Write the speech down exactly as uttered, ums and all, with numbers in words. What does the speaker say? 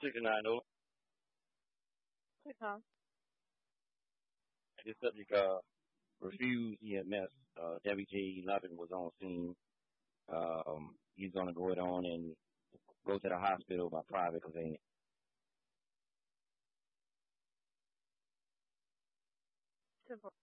sixty-nine, Nola. Quick call. This subject, uh, refused E M S. Uh, W J eleven was on scene. Um, he's going to go it on and go to the hospital by private conveyance. Simple.